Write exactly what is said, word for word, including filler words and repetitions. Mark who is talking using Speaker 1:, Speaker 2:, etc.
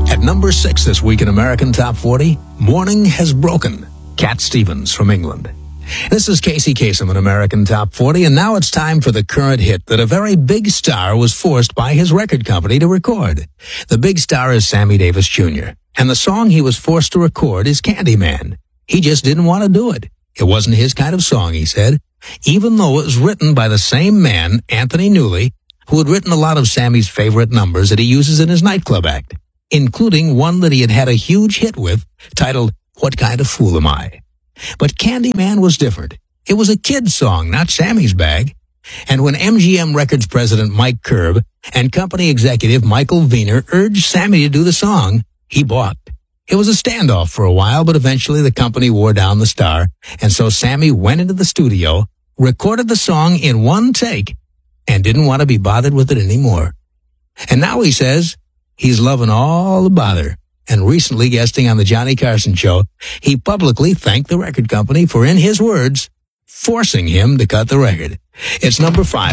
Speaker 1: At number six this week in American Top forty, Morning Has Broken, Cat Stevens from England. This is Casey Kasem in American Top forty, and now it's time for the current hit that a very big star was forced by his record company to record. The big star is Sammy Davis Junior, and the song he was forced to record is Candyman. He just didn't want to do it. It wasn't his kind of song, he said, even though it was written by the same man, Anthony Newley, who had written a lot of Sammy's favorite numbers that he uses in his nightclub act, including one that he had had a huge hit with, titled What Kind of Fool Am I? But Candyman was different. It was a kid's song, not Sammy's bag. And when M G M Records president Mike Curb and company executive Michael Wiener urged Sammy to do the song, he balked. It was a standoff for a while, but eventually the company wore down the star, and so Sammy went into the studio, recorded the song in one take, and didn't want to be bothered with it anymore. And now he says he's loving all the bother. And recently guesting on the Johnny Carson Show, he publicly thanked the record company for, in his words, forcing him to cut the record. It's number five.